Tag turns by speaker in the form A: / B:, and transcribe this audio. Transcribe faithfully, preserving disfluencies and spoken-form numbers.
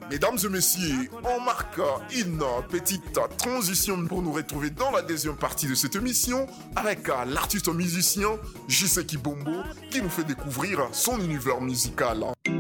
A: Mesdames et messieurs, on marque une petite transition pour nous retrouver dans la deuxième partie de cette émission avec l'artiste musicien J C Kibombo qui nous fait découvrir son univers musical.